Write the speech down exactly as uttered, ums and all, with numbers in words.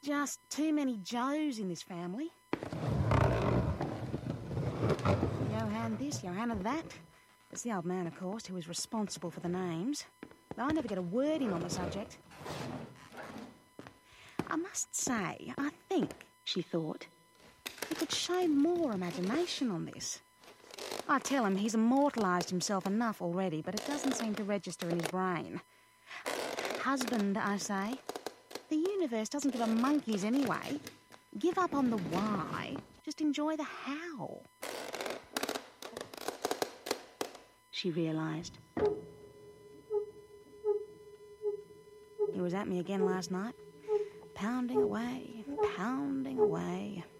Just too many Joes in this family. Johann this, Johanna that. It's the old man, of course, who is responsible for the names. Though I never get a word in on the subject. I must say, I think, she thought, he could show more imagination on this. I tell him he's immortalised himself enough already, but it doesn't seem to register in his brain. Husband, I say, the universe doesn't give a monkeys anyway. Give up on the why, just enjoy the how. She realised. He was at me again last night, pounding away, pounding away.